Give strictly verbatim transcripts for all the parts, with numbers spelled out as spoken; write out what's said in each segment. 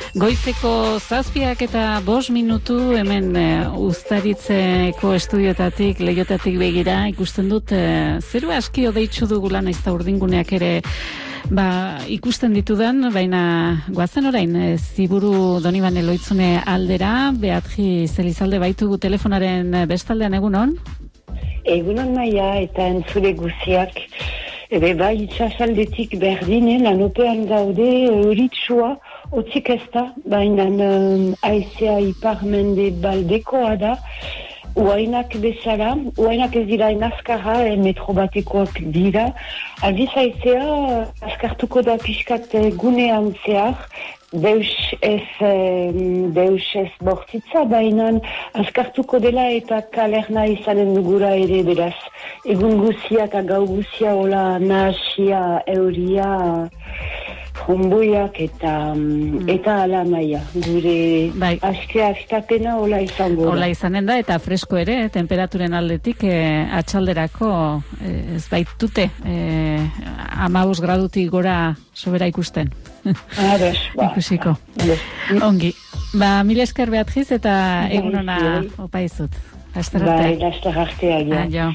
Goizeko zazpiak eta bost minutu hemen uh, Uztaritzeko estudiotatik, Leiotatik begira ikusten dut uh, zeru aski odeitsu dugula naiz ta urdinguneak ere ba, ikusten ditudan, baina goazen orain e, Ziburu Donibane Loitzune aldera, Beatri Zelizalde baitugu telefonaren bestaldean, egunon? Egunon Maia eta entzule guziak. Ebe bai, itxasaldetik berdine, lanopean gaude, euritsua, otzik ez da, baina um, aizea iparmende baldekoa da, uainak bezala, uainak ez dira enazkarra, e, metro batekoak dira, aldiz aizea, azkartuko da pixkat gunean zehar, deus ez, um, deus ez bortitza, baina azkartuko dela eta kalerna izanen dugura ere beraz. Egun guziak, agau guzia, hola nahasia, euria, tromboiak eta mm. eta ala Maia. Gure bai. Aste astapena hola izango da. Hola izanen da eta fresko ere, temperaturen aldetik e, atxalderako e, ez baitute e, hamabost gradutik gora sobera ikusten. Ados, ba. Ikusiko. Ongi. Ba, mila esker Beatriz eta egunona opa izut. Laster arte. Bai, laster artea, ja. Aio.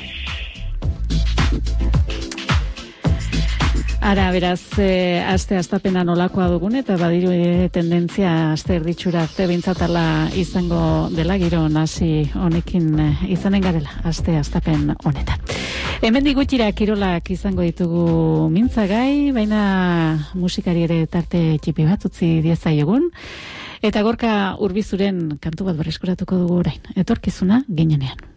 Ara, beraz, e, aste astapena nolakoa dugun, eta badiru e, tendentzia aste erditxura arte bintzatala izango dela, giro nasi honekin e, izanen garela, aste astapen honetan. Hemen digutira kirolak izango ditugu mintzagai, baina musikari ere tarte txipi bat utzi diezaiegun, eta Gorka Urbizuren kantu bat berreskuratuko dugu orain. Etorkizuna ginenean.